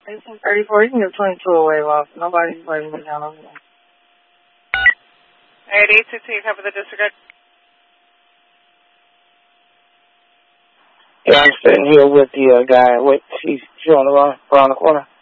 1834, you can give 22 away, boss. Nobody's writing it down over there. All right, 822, cover the disregard. Yeah, I'm sitting here with the guy. Wait, she's on the run around the corner.